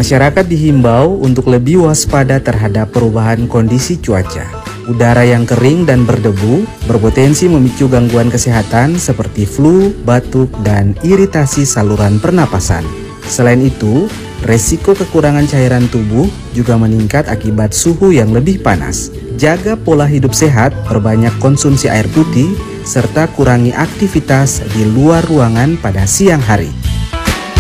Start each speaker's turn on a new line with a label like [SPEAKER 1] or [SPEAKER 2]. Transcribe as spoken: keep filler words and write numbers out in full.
[SPEAKER 1] Masyarakat dihimbau untuk lebih waspada terhadap perubahan kondisi cuaca. Udara yang kering dan berdebu berpotensi memicu gangguan kesehatan seperti flu, batuk, dan iritasi saluran pernapasan. Selain itu, resiko kekurangan cairan tubuh juga meningkat akibat suhu yang lebih panas. Jaga pola hidup sehat, perbanyak konsumsi air putih, serta kurangi aktivitas di luar ruangan pada siang hari.